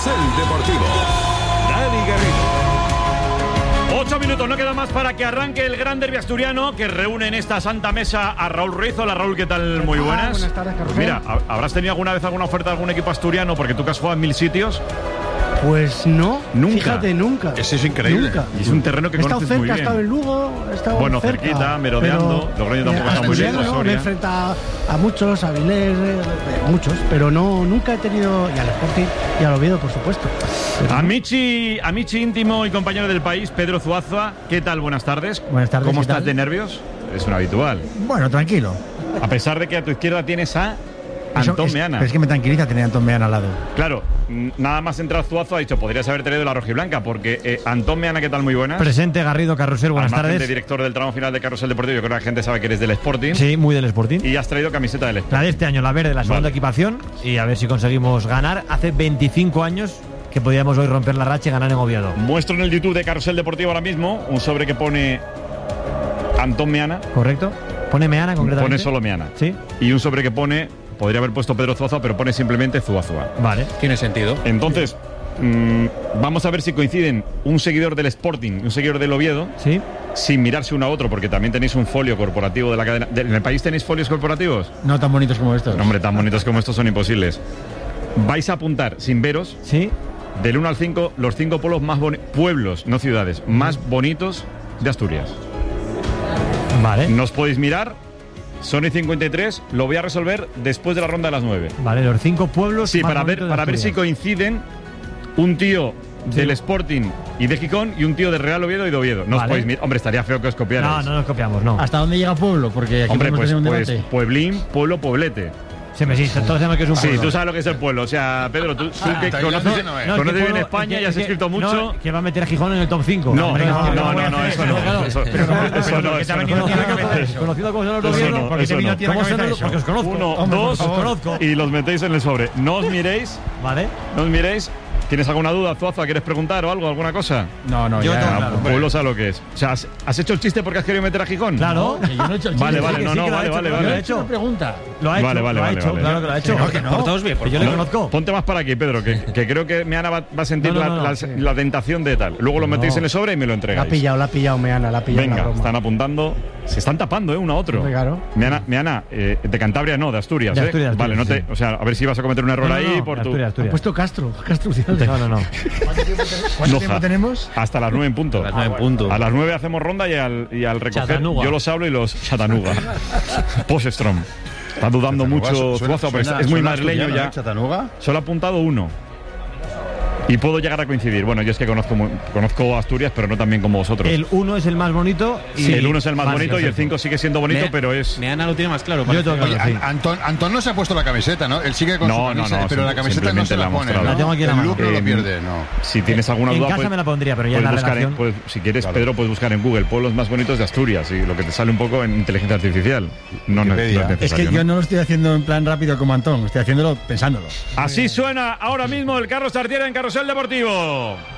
Carrusel Deportivo. Dani Garrido. 8 minutos, no queda más para que arranque el gran derbi asturiano que reúne en esta santa mesa a Raúl Ruiz. Hola Raúl, ¿qué tal? Muy buenas. Buenas tardes, Carrusel. Mira, ¿habrás tenido alguna vez alguna oferta de algún equipo asturiano? Porque tú que has jugado en 1000 sitios. Pues no, Nunca. Fíjate, nunca. Eso es increíble. Nunca. Y es un terreno que He estado conoces muy cerca, he bien. estado en Lugo, he estado Bueno, cerca, cerquita, merodeando. Logroño tampoco está muy lejos, Me he Soria. enfrentado a muchos, a Vilés, muchos, pero nunca he tenido, y al Sporting y al Oviedo, por supuesto. Amici íntimo y compañero del país, Pedro Zuazua. ¿Qué tal? Buenas tardes. Buenas tardes, ¿Cómo ¿qué estás tal? de nervios? Es un habitual. Bueno, tranquilo. A pesar de que a tu izquierda tienes a Antón Meana. Pero es que me tranquiliza tener a Antón Meana al lado. Claro, nada más entrar Zuazo ha dicho, podrías haber traído la rojiblanca, porque Antón Meana, ¿qué tal? Muy buenas. Presente, Garrido, Carrusel, buenas Al margen de tardes. director del tramo final de Carrusel Deportivo, yo creo que la gente sabe que eres del Sporting. Sí, muy del Sporting. Y has traído camiseta del Sporting. La de este año, la verde, la segunda Vale. equipación. Y a ver si conseguimos ganar. Hace 25 años que podíamos hoy romper la racha y ganar en Oviedo. Muestro en el YouTube de Carrusel Deportivo ahora mismo un sobre que pone Antón Meana. ¿Correcto? Pone Meana concretamente. Pone solo Meana. Sí. Y un sobre que pone, podría haber puesto Pedro Zuazo, pero pone simplemente Zuazua. Vale. Tiene sentido. Entonces, vamos a ver si coinciden un seguidor del Sporting y un seguidor del Oviedo, Sí. sin mirarse uno a otro, porque también tenéis un folio corporativo de la cadena. ¿En el país tenéis folios corporativos? No tan bonitos como estos. No, hombre, tan bonitos como estos son imposibles. Vais a apuntar, sin veros, Sí. del 1 al 5, los 5 pueblos más pueblos, no ciudades, más bonitos de Asturias. Vale. No os podéis mirar, son y 53, lo voy a resolver después de la ronda de las 9. Vale, los 5 pueblos. Sí, más para ver, bonitos de para ver si Asturias. coinciden un tío del Sporting y de Gijón y un tío de Real Oviedo y de Oviedo. No os Vale. podéis mirar. Hombre, estaría feo que os copiarais. No nos copiamos, no. ¿Hasta dónde llega pueblo? Porque aquí Hombre, podemos pues, tener un debate. pueblín, pueblo, pueblete. Sí, todos sabemos que es un Sí, pueblo. tú sabes lo que es el pueblo. O sea, Pedro, tú que Tailandia conoces, no es. No, conoces que bien pueblo- España que- y has que- escrito no, mucho. que va a meter a Gijón en el top 5. No, Hombre, no, que no, voy a no, hacer eso no, claro. eso- Pero eso no, porque te ha eso venido no. aquí a la cabeza. Conocido como son los Eso Oviedo, no, porque eso te vino no. a ti a la ¿Cómo son cabeza eso? eso? Porque os conozco. Uno, Hombre, dos, os conozco. y los metéis en el sobre. No os miréis, Vale. no os miréis. ¿Tienes alguna duda, Zuazo? ¿Quieres preguntar o algo, alguna cosa? No, Yo ya. tengo Ah, claro. pueblo sabe lo que es. O sea, ¿has hecho el chiste porque has querido meter a Gijón? Claro. Que yo no he hecho el Vale, chiste. vale, Sí, no, sí no, que lo ha vale, hecho, vale, lo ha vale. hecho. Una pregunta. Lo ha hecho, Vale, vale, lo ha vale, hecho, vale. claro que lo ha hecho. Que no. Portaos bien, Que yo le conozco. Ponte más para aquí, Pedro, que creo que Meana va a sentir No, la tentación de tal. Luego lo metéis No. en el sobre y me lo La ha entregáis. pillado Meana, la ha pillado. Venga, la broma. están apuntando. Se están tapando, uno a otro. Hombre, claro. Meana, de Cantabria no, de Asturias. De Asturias, Vale, no te, sí. o sea, a ver si vas a cometer un error ahí por tu. Asturias, Ha Asturias. puesto Castro Ciudad. No. ¿Cuánto Loja. tiempo tenemos? Hasta las 9 en punto. A las 9 en punto. A las 9 hacemos ronda y al recoger Chattanooga. yo los hablo y los Chattanooga. Poststrom. Está dudando mucho Zuazo, pero es muy madrileño ya. Chattanooga. Solo ha apuntado uno. Y puedo llegar a coincidir. Bueno, yo es que conozco Asturias, pero no tan bien como vosotros. El 1 es el más bonito. Y El 1 es el más Vale, bonito y el perfecto. 5 sigue siendo bonito, pero es. Meana lo tiene más claro. Yo parece. tengo claro, Oye, sí. Antón no se ha puesto la camiseta, ¿no? Él sigue con No, su no, camisa, no, pero la camiseta no se simplemente la la ha pone, mostrado. ¿no? La tengo aquí en la El mano. lucro lo pierde, no. Si tienes alguna En duda. casa me la pondría, pero ya en puedes la buscar redacción. si quieres, Pedro, puedes buscar en Google pueblos más bonitos de Asturias y lo que te sale un poco en inteligencia artificial. No es Wikipedia. necesario. Es que yo no lo estoy haciendo en plan rápido como Antón, estoy haciéndolo pensándolo. Así suena ahora mismo el Carlos Tartiere en Carrusel Deportivo.